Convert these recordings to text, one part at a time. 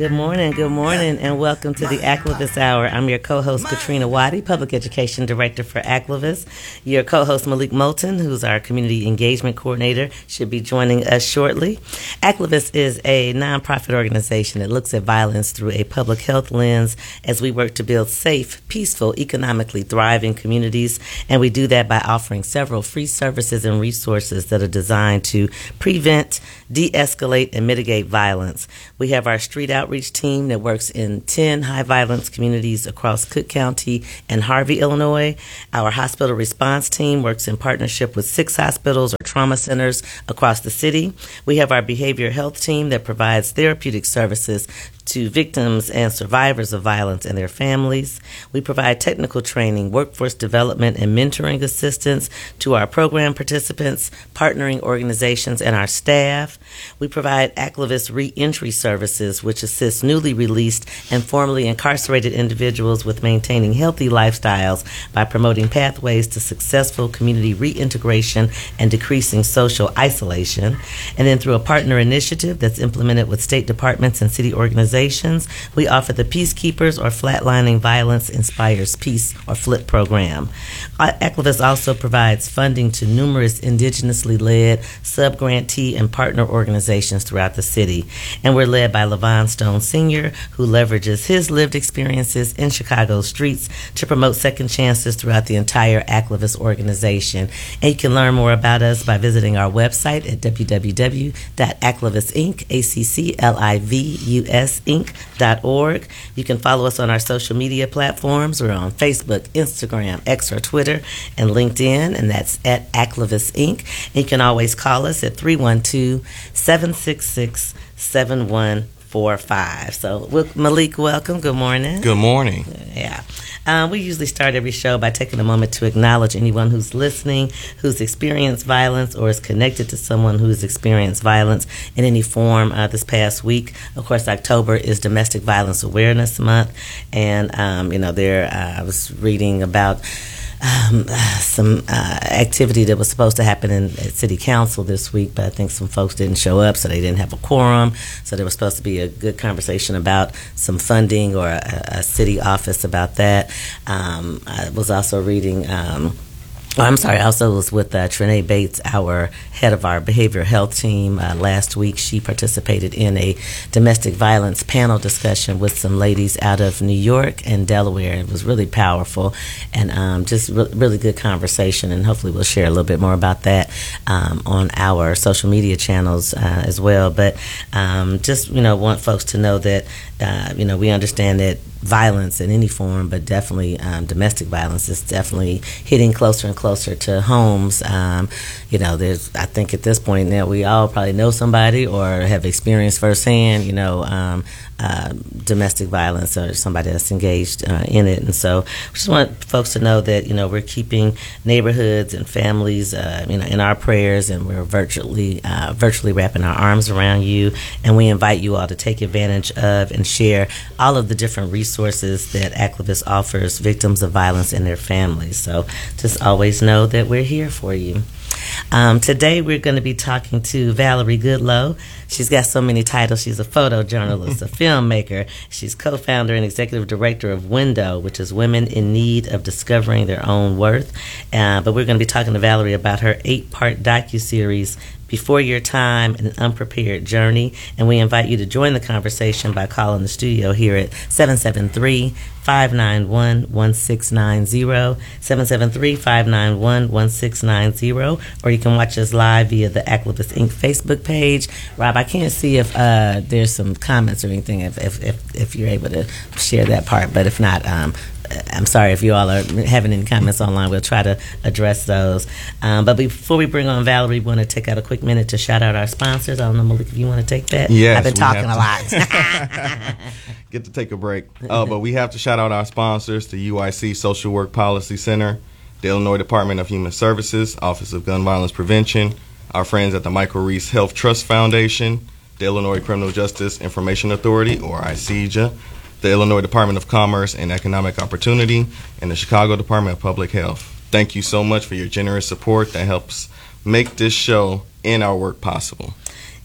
Good morning, and welcome to the Activist Hour. I'm your co-host, Katrina Waddy, Public Education Director for Activist. Your co-host, Malik Moulton, who's our Community Engagement Coordinator, should be joining us shortly. Activist is a nonprofit organization that looks at violence through a public health lens as we work to build safe, peaceful, economically thriving communities, and we do that by offering several free services and resources that are designed to prevent, de-escalate, and mitigate violence. We have our street outreach team that works in 10 high-violence communities across Cook County and Harvey, Illinois. Our hospital response team works in partnership with 6 hospitals or trauma centers across the city. We have our behavioral health team that provides therapeutic services to victims and survivors of violence and their families. We provide technical training, workforce development, and mentoring assistance to our program participants, partnering organizations, and our staff. We provide Activist Reentry Services, which assists newly released and formerly incarcerated individuals with maintaining healthy lifestyles by promoting pathways to successful community reintegration and decreasing social isolation. And then through a partner initiative that's implemented with state departments and city organizations, we offer the Peacekeepers or Flatlining Violence Inspires Peace or FLIP program. Activist also provides funding to numerous indigenously led sub-grantee and partner organizations throughout the city. And we're led by Levon Stone Sr., who leverages his lived experiences in Chicago's streets to promote second chances throughout the entire Activist organization. And you can learn more about us by visiting our website at www.aclivistinc, ACCLIVUSinc.org. You can follow us on our social media platforms. We're on Facebook, Instagram, X or Twitter, and LinkedIn, and that's at Activist Inc. And you can always call us at 312-766-7145. So, Malik, welcome. Good morning. Good morning. Yeah. We usually start every show by taking a moment to acknowledge anyone who's listening, who's experienced violence or is connected to someone who's experienced violence in any form. This past week, of course, October is Domestic Violence Awareness Month, and I was reading about some activity that was supposed to happen at City Council this week, but I think some folks didn't show up, so they didn't have a quorum. So there was supposed to be a good conversation about some funding or a city office about that. I was also reading. I also was with Trenae Bates, our head of our behavioral health team. Last week, she participated in a domestic violence panel discussion with some ladies out of New York and Delaware. It was really powerful and just really good conversation, and hopefully we'll share a little bit more about that on our social media channels as well. But just want folks to know that we understand that violence in any form, but definitely domestic violence is definitely hitting closer and closer to homes. There's, I think at this point now, we all probably know somebody or have experienced firsthand, domestic violence or somebody that's engaged in it. And so we just want folks to know that, we're keeping neighborhoods and families, in our prayers, and we're virtually wrapping our arms around you. And we invite you all to take advantage of and share all of the different resources that Activist offers victims of violence and their families. So just always know that we're here for you. Today we're going to be talking to Valerie Goodloe. She's got so many titles. She's a photojournalist, a filmmaker. She's co-founder and executive director of Window, which is Women in Need of Discovering Their Own Worth. But we're going to be talking to Valerie about her 8-part docuseries, Before Your Time, An Unprepared Journey. And we invite you to join the conversation by calling the studio here at 773-591-1690, 773-591-1690, or you can watch us live via the Activist Inc. Facebook page. Rob, I can't see if there's some comments or anything, if you're able to share that part, but if not, I'm sorry if you all are having any comments online. We'll try to address those. But before we bring on Valerie, we want to take out a quick minute to shout out our sponsors. I don't know, Malik, if you want to take that. Yes, I've been talking a lot. Get to take a break. But we have to shout out our sponsors, the UIC Social Work Policy Center, the Illinois Department of Human Services, Office of Gun Violence Prevention, our friends at the Michael Reese Health Trust Foundation, the Illinois Criminal Justice Information Authority, or ICJA, the Illinois Department of Commerce and Economic Opportunity, and the Chicago Department of Public Health. Thank you so much for your generous support that helps make this show and our work possible.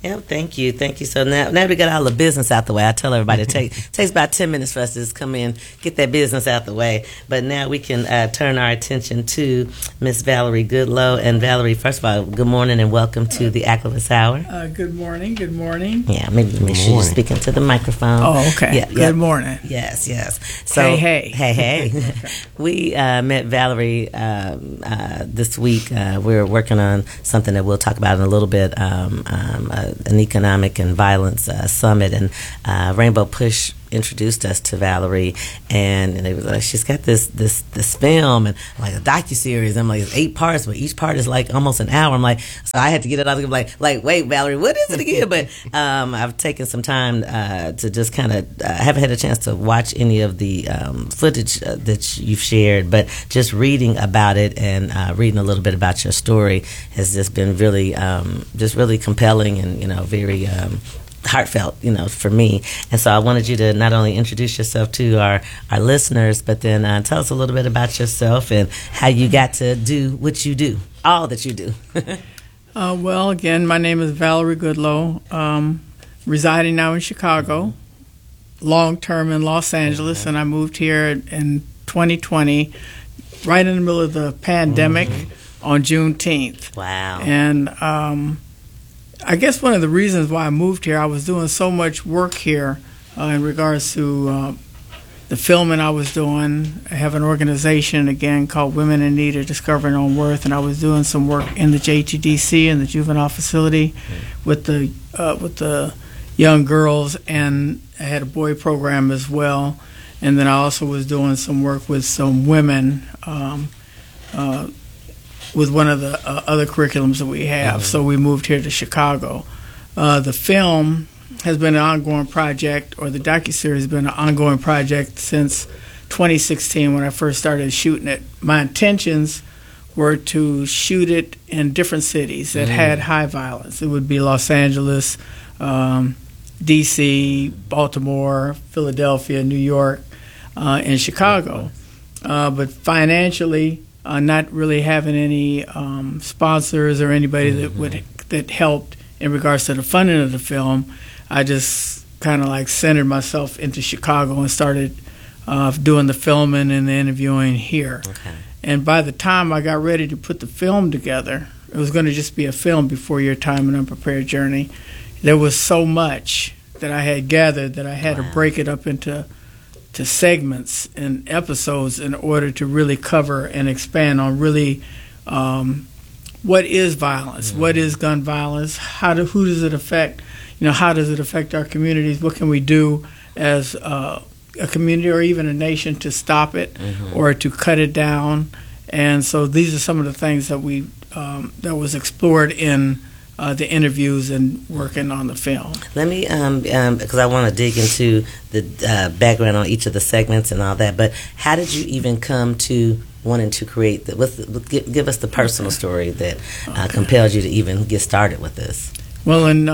Yeah, thank you. So now we got all the business out the way. I tell everybody it takes about 10 minutes for us to just come in, get that business out the way. But now we can turn our attention to Miss Valerie Goodloe. And Valerie, first of all, good morning and welcome to the Activist Hour. Good morning. Good morning. Yeah, maybe make sure you speak into the microphone. Oh, okay. Yeah, good morning. Yes. So, hey. We met Valerie this week. We're working on something that we'll talk about in a little bit. An economic and violence summit, and Rainbow Push introduced us to Valerie, and it was like, she's got this film and like a docuseries. I'm like, it's 8 parts, but each part is like almost an hour. I'm like, so I had to get it out. I'm like, wait, Valerie, what is it again? But I've taken some time to just kind of haven't had a chance to watch any of the footage that you've shared, but just reading about it and reading a little bit about your story has just been really compelling and very heartfelt, for me. And so I wanted you to not only introduce yourself to our listeners, but then tell us a little bit about yourself and how you got to do what you do, all that you do. Well, again, my name is Valerie Goodloe, residing now in Chicago, long-term in Los Angeles, and I moved here in 2020, right in the middle of the pandemic on Juneteenth. Wow. And I guess one of the reasons why I moved here, I was doing so much work here in regards to the filming I was doing. I have an organization, again, called Women in Need of Discovering Own Worth, and I was doing some work in the JTDC, in the juvenile facility, with the young girls, and I had a boy program as well. And then I also was doing some work with some women with one of the other curriculums that we have. So we moved here to Chicago. The film has been an ongoing project, or the docuseries has been an ongoing project since 2016 when I first started shooting it. My intentions were to shoot it in different cities that had high violence. It would be Los Angeles, D.C., Baltimore, Philadelphia, New York, and Chicago. But financially, not really having any sponsors or anybody that helped in regards to the funding of the film, I just kind of like centered myself into Chicago and started doing the filming and the interviewing here. Okay. And by the time I got ready to put the film together, it was going to just be a film, Before Your Time, An Unprepared Journey. There was so much that I had gathered that I had to break it up into segments and episodes in order to really cover and expand on really what is violence, what is gun violence, who does it affect, how does it affect our communities, what can we do as a community or even a nation to stop it or to cut it down. And so these are some of the things that we that was explored in the interviews and working on the film. Let me, because I want to dig into the background on each of the segments and all that, but how did you even come to wanting to create give us the personal story that compelled you to even get started with this? Well, in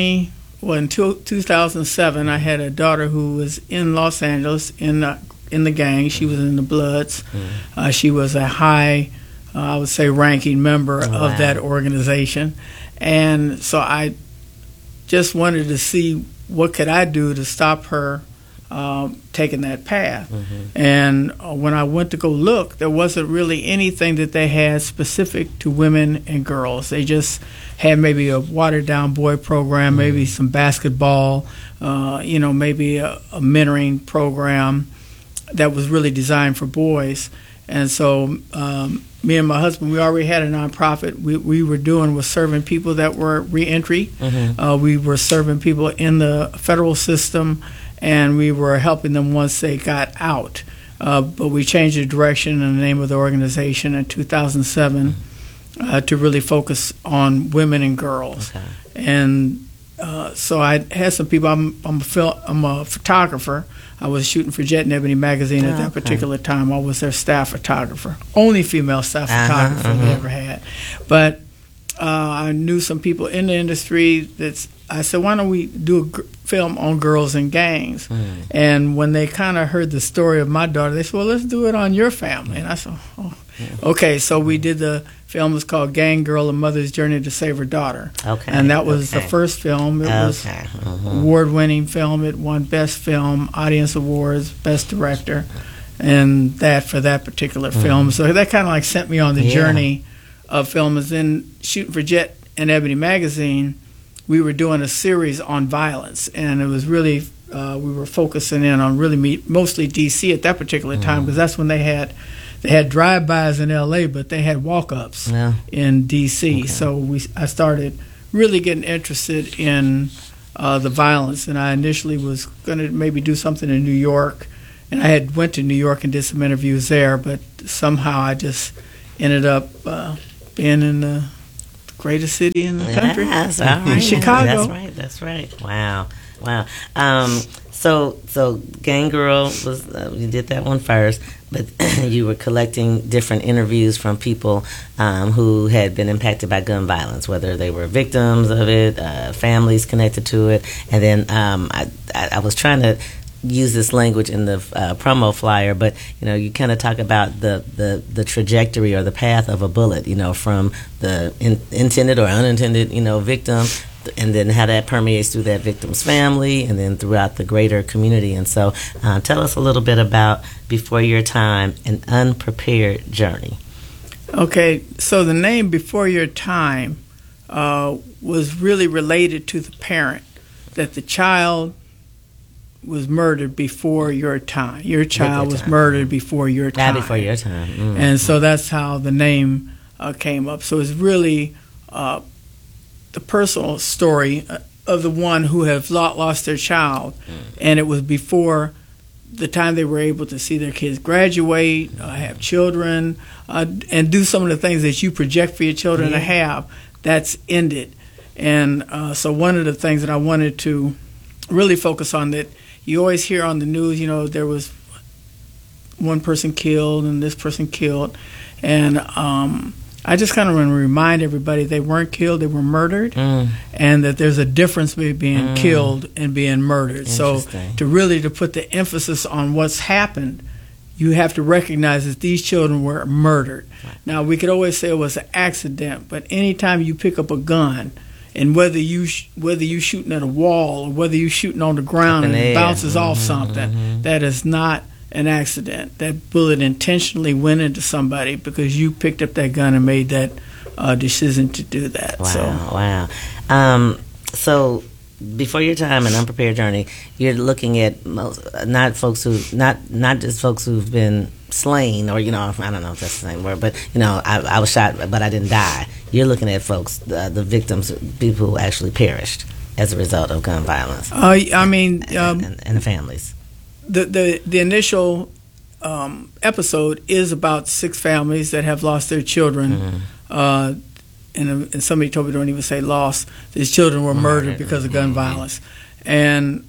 2007, I had a daughter who was in Los Angeles in the gang. She was in the Bloods. She was a high, I would say, ranking member of that organization. And so I just wanted to see what could I do to stop her taking that path. And when I went to go look, there wasn't really anything that they had specific to women and girls. They just had maybe a watered-down boy program, maybe some basketball, maybe a mentoring program that was really designed for boys. And so me and my husband, we already had a nonprofit. We were doing was serving people that were reentry. We were serving people in the federal system, and we were helping them once they got out. But we changed the direction and the name of the organization in 2007 to really focus on women and girls. Okay. And so I had some people. I'm a photographer. I was shooting for Jet and Ebony magazine at that particular time. I was their staff photographer, only female staff photographer they ever had. But I knew some people in the industry I said, why don't we do a film on girls and gangs? And when they kind of heard the story of my daughter, they said, well, let's do it on your family. And I said, okay. So we did the film. It's called Gang Girl: A Mother's Journey to Save Her Daughter. Okay. And that was the first film. It was award-winning film. It won Best Film, Audience Awards, Best Director, and that for that particular film. So that kind of like sent me on the journey of film. And then Shooting for Jet and Ebony Magazine, we were doing a series on violence, and it was really we were focusing in on really mostly D.C. at that particular time, because that's when they had drive-bys in L.A., but they had walk-ups in D.C. Okay. So I started really getting interested in the violence, and I initially was going to maybe do something in New York, and I had went to New York and did some interviews there, but somehow I just ended up being in the greatest city in the country. Yes, all right. Chicago. That's right. Wow. So Gang Girl was you did that one first, but you were collecting different interviews from people who had been impacted by gun violence, whether they were victims of it, families connected to it, and then I was trying to use this language in the promo flyer, but you kind of talk about the trajectory or the path of a bullet, from the intended or unintended, victim, and then how that permeates through that victim's family and then throughout the greater community. And so tell us a little bit about Before Your Time, An Unprepared Journey. Okay, so the name Before Your Time was really related to the parent, that the child was murdered before your time. Your child was murdered before your time. Not before your time. Mm-hmm. And so that's how the name came up. So it's really the personal story of the one who have lost their child, and it was before the time they were able to see their kids graduate, have children, and do some of the things that you project for your children to have. That's ended. And so one of the things that I wanted to really focus on, that you always hear on the news, there was one person killed and this person killed. And I just kind of want to remind everybody they weren't killed, they were murdered, and that there's a difference between being killed and being murdered. So to put the emphasis on what's happened, you have to recognize that these children were murdered. Right. Now, we could always say it was an accident, but anytime you pick up a gun, and whether you shooting at a wall or whether you shooting on the ground and it bounces off something, that is not an accident. That bullet intentionally went into somebody because you picked up that gun and made that decision to do that. Wow. So Before Your Time, An Unprepared Journey, you're looking at not just folks who've been slain, or I don't know if that's the same word, but I was shot but I didn't die. You're looking at folks, the victims, people who actually perished as a result of gun violence. And the families. The initial episode is about 6 families that have lost their children. And somebody told me don't even say lost. These children were murdered because of gun violence. And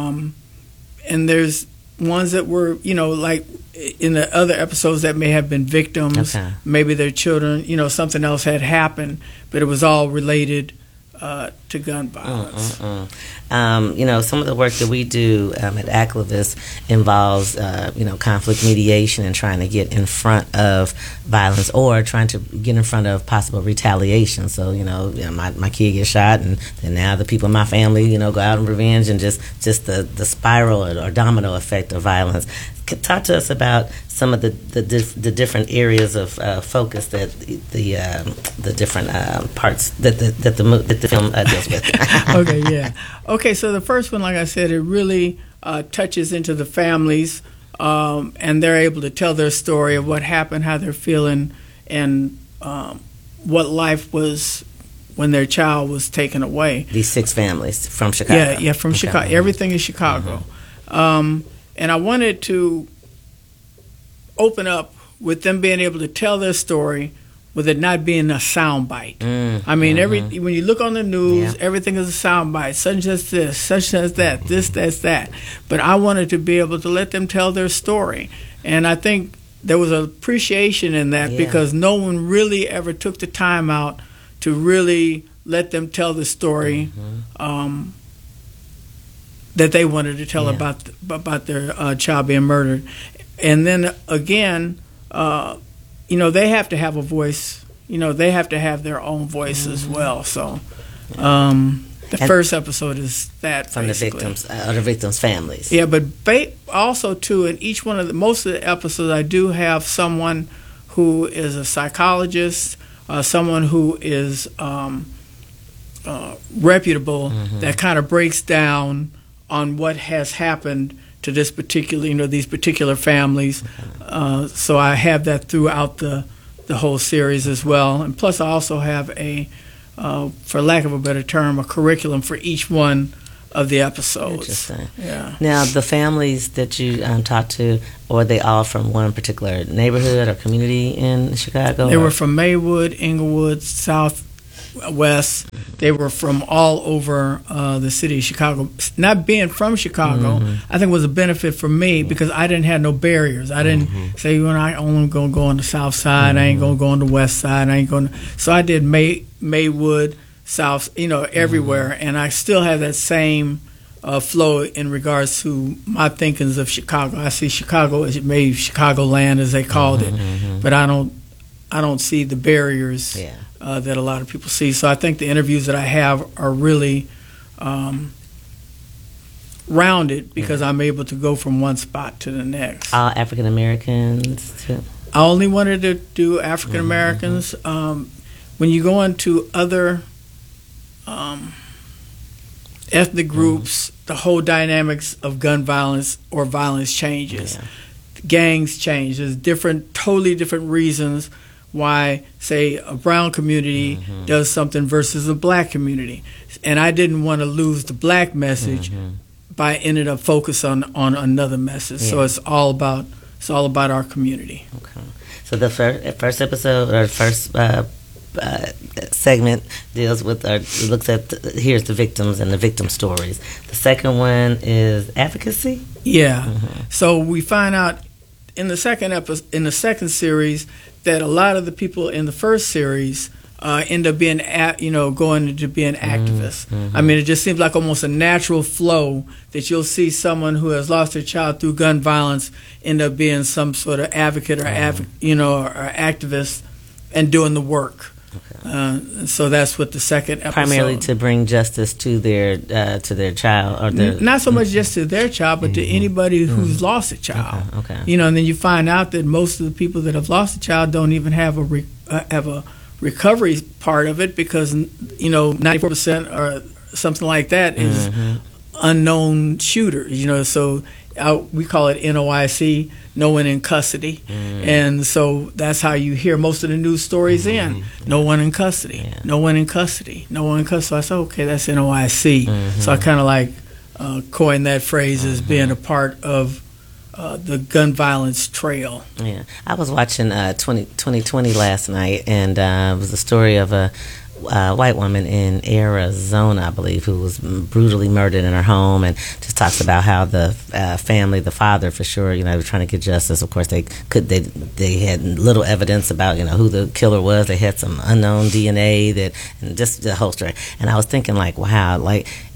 there's ones that were, like in the other episodes that may have been victims. Okay. Maybe their children, something else had happened, but it was all related to gun violence. Some of the work that we do at ACLVIS involves, conflict mediation and trying to get in front of violence or trying to get in front of possible retaliation. So, my kid gets shot, and then now the people in my family, go out in revenge, and just the spiral or domino effect of violence. Talk to us about some of the different areas of focus that the different parts that the film deals with. Okay, so the first one, like I said, it really touches into the families, and they're able to tell their story of what happened, how they're feeling, and what life was when their child was taken away. These 6 families from Chicago. Yeah, from Chicago. Everything is Chicago. And I wanted to open up with them being able to tell their story with it not being a soundbite. When you look on the news, everything is a soundbite. Such as this, such as that, this, that's that. But I wanted to be able to let them tell their story. And I think there was an appreciation in that because no one really ever took the time out to really let them tell the story that they wanted to tell about their child being murdered. And then again, they have to have a voice. They have to have their own voice as well. So the first episode is that from basically. the victims' families. Yeah, but also too, in each one of most of the episodes, I do have someone who is a psychologist, someone who is reputable that kind of breaks down on what has happened to this particular, these particular families. So I have that throughout the whole series as well. And plus, I also have for lack of a better term, a curriculum for each one of the episodes. Interesting. Yeah. Now, the families that you talked to, were they all from one particular neighborhood or community in Chicago? They were from Maywood, Inglewood, Southwest. They were from all over the city of Chicago. Not being from Chicago, I think was a benefit for me because I didn't have no barriers. I didn't say, I only going to go on the south side. I ain't going to go on the west side. I ain't going to. So I did Maywood, South, everywhere, and I still have that same flow in regards to my thinkings of Chicago. I see Chicago as maybe Chicagoland, as they called it, but I don't see the barriers that a lot of people see. So I think the interviews that I have are really rounded because I'm able to go from one spot to the next. All African Americans too. I only wanted to do African Americans. When you go into other ethnic groups, the whole dynamics of gun violence or violence changes. Yeah. Gangs change. There's totally different reasons why, say, a brown community does something versus a black community. And I didn't want to lose the black message by ended up focus on another message. Yeah. So it's all about our community. Okay. So the first episode or first segment deals with looks at here's the victims and the victim stories. The second one is advocacy. Yeah. So we find out in the second series that a lot of the people in the first series end up being going into being activists. I mean, it just seems like almost a natural flow that you'll see someone who has lost their child through gun violence end up being some sort of advocate or or activist and doing the work. Okay. So that's what the second episode. Primarily to bring justice to their child, or not so much just to their child, but to anybody who's lost a child. Okay. And then you find out that most of the people that have lost a child don't even have a recovery part of it because 94% or something like that is unknown shooters. So we call it NOIC, no one in custody, and so that's how you hear most of the news stories. No one in custody, no one in custody, no one in custody. So I said, okay, that's NOIC. So I kind of like coined that phrase as being a part of the gun violence trail. Yeah, I was watching 2020 last night, and it was a story of a white woman in Arizona, I believe, who was brutally murdered in her home, and just talks about how the family, the father for sure, they were trying to get justice. Of course, they had little evidence about who the killer was. They had some unknown DNA and just the whole story. And I was thinking, like, wow,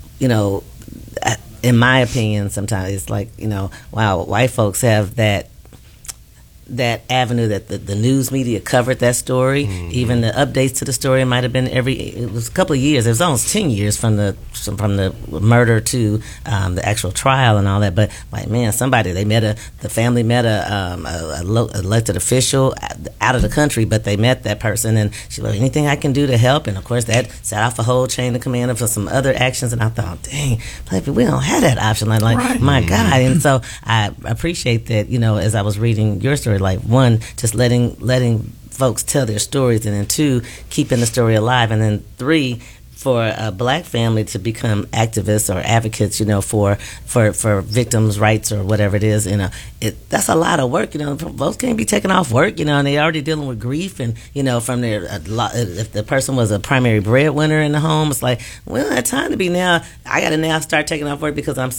in my opinion, sometimes it's like, wow, white folks have that avenue that the news media covered that story. Even the updates to the story might have been it was a couple of years. It was almost 10 years from the murder to the actual trial and all that. But like, man, the family met a elected official out of the country, but they met that person, and she was like, anything I can do to help? And of course that set off a whole chain of command for some other actions. And I thought, dang, black people, we don't have that option. Like right. My God. And so I appreciate that, as I was reading your story, like, one, just letting folks tell their stories, and then two, keeping the story alive, and then three, for a black family to become activists or advocates, for victims' rights or whatever it is, that's a lot of work. Folks can't be taking off work, and they're already dealing with grief, and from their if the person was a primary breadwinner in the home, it's like, we don't have time to be now. I got to now start taking off work because I'm so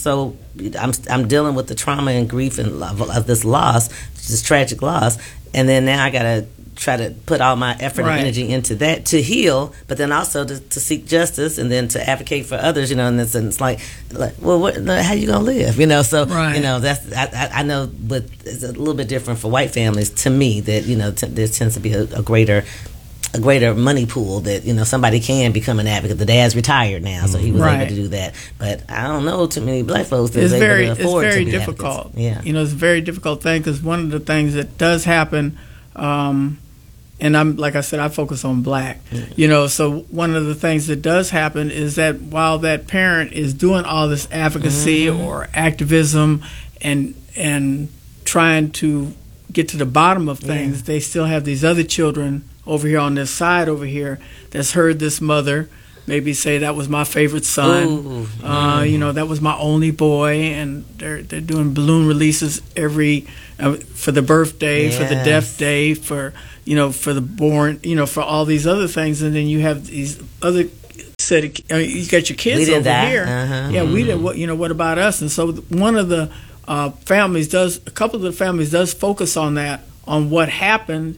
I'm dealing with the trauma and grief and of this loss, this tragic loss, and then now I gotta try to put all my effort and energy into that to heal, but then also to seek justice and then to advocate for others, and it's like well, how you gonna live, so that's I know, but it's a little bit different for white families. To me, that there tends to be a greater money pool that somebody can become an advocate. The dad's retired now, so he was able to do that. But I don't know too many black folks that's able to afford to be difficult. Advocates. Yeah, it's a very difficult thing, because one of the things that does happen, and I'm like I said, I focus on black. So one of the things that does happen is that while that parent is doing all this advocacy or activism and trying to get to the bottom of things, they still have these other children over here on this side over here that's heard this mother maybe say, that was my favorite son. That was my only boy, and they're doing balloon releases every for the birthday, for the death day, for for the born, for all these other things, and then you have these other set of, you got your kids over here. We did. What about us? And so one of the a couple of the families does focus on that, on what happened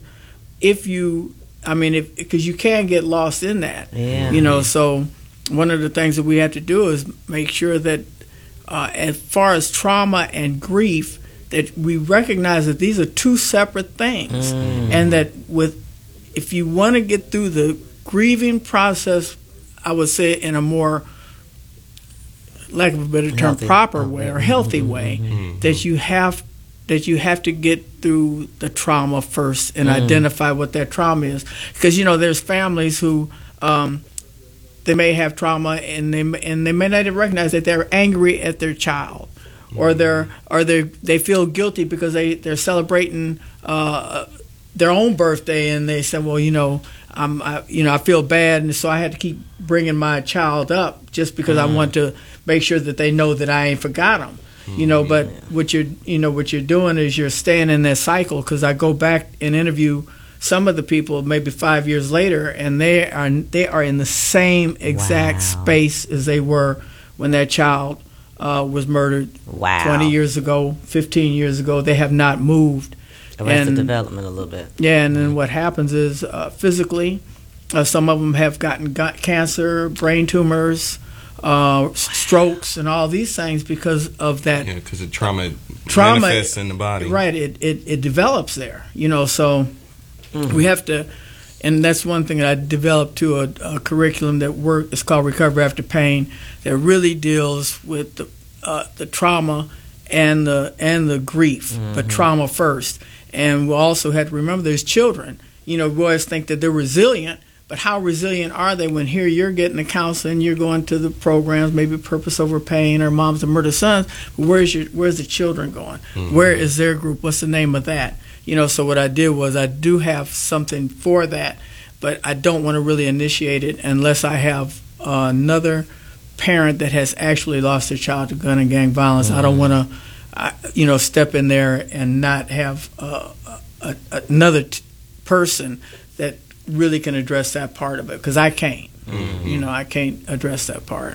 because you can get lost in that. So one of the things that we have to do is make sure that as far as trauma and grief, that we recognize that these are two separate things, and that if you want to get through the grieving process, I would say in a more, lack of a better term, proper way or healthy way, that you have to get through the trauma first and identify what that trauma is. Because there's families who they may have trauma and they may not even recognize that they're angry at their child, or they feel guilty because they're celebrating their own birthday, and they say, well, I feel bad, and so I had to keep bringing my child up just because I want to make sure that they know that I ain't forgot them. But what you're doing is you're staying in that cycle, because I go back and interview some of the people maybe 5 years later, and they are in the same exact space as they were when that child was murdered 20 years ago, 15 years ago. They have not moved. Arrested development a little bit. Yeah, and then what happens is physically, some of them have gotten cancer, brain tumors, strokes, and all these things because of that. Yeah, because the trauma manifests in the body. Right, it develops there. So we have to, and that's one thing that I developed to a curriculum that it's called Recovery After Pain, that really deals with the trauma and the grief, but trauma first. And we also have to remember there's children. We always think that they're resilient, but how resilient are they when here you're getting the counseling, you're going to the programs, maybe Purpose Over Pain or Moms to Murder Sons, but where's the children going? Where is their group? What's the name of that? So what I did was I do have something for that, but I don't want to really initiate it unless I have another parent that has actually lost their child to gun and gang violence. I don't want to, step in there and not have another person that really can address that part of it, because I can't. I can't address that part.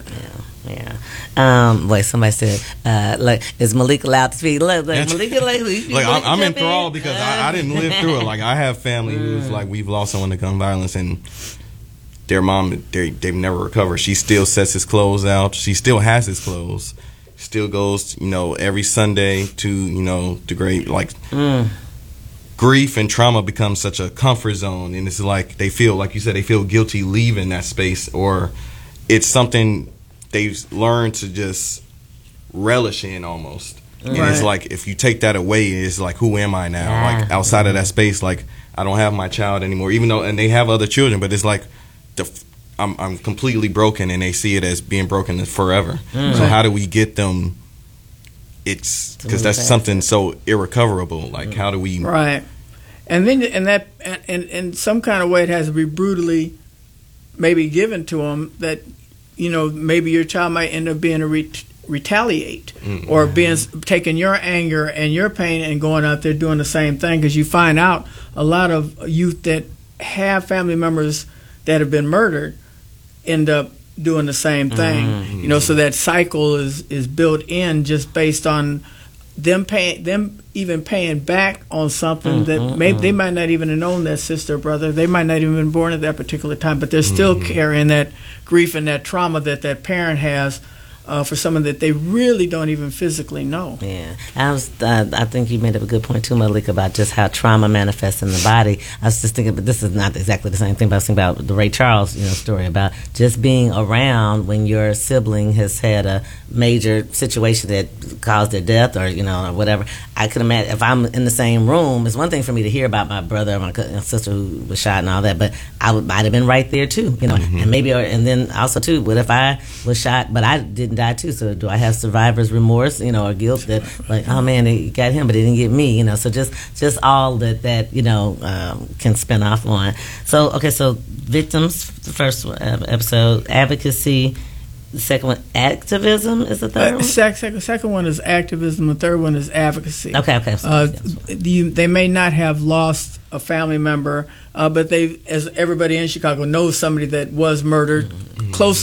Wait, somebody said, is Malik allowed to speak? Malik, I'm enthralled because I didn't live through it. Like, I have family who's we've lost someone to gun violence, and their mom, they've never recovered. She still sets his clothes out. She still has his clothes. Still goes, every Sunday to, the great, grief and trauma becomes such a comfort zone, and it's like they feel, like you said, they feel guilty leaving that space, or it's something they've learned to just relish in almost. And it's like, if you take that away, it's like, who am I now? Like, outside of that space, like, I don't have my child anymore, even though, and they have other children, but it's like I'm completely broken, and they see it as being broken forever. So how do we get them? It's because that's something so irrecoverable. Like, how do we? Right, and then in some kind of way, it has to be brutally, maybe given to them that, maybe your child might end up being a retaliate, or taking your anger and your pain and going out there doing the same thing. Because you find out a lot of youth that have family members that have been murdered end up doing the same thing. You know, so that cycle is built in just based on them even paying back on something that they might not even have known that sister or brother. They might not even have been born at that particular time, but they're still carrying that grief and that trauma that parent has for someone that they really don't even physically know. Yeah, I think you made up a good point too, Malik, about just how trauma manifests in the body. I was just thinking, but this is not exactly the same thing. But I was thinking about the Ray Charles, story about just being around when your sibling has had a major situation that caused their death, or or whatever. I could imagine if I'm in the same room. It's one thing for me to hear about my brother or my sister who was shot and all that, but I might have been right there too, and maybe, and then also too, what if I was shot but I didn't die too? So do I have survivor's remorse, or guilt that, like, oh man, they got him but they didn't get me, so just all that can spin off on. So okay, so victims, the first episode, advocacy. The second one, activism, is the third one? Second one is activism. The third one is advocacy. Okay. They may not have lost a family member, but they, as everybody in Chicago knows somebody that was murdered close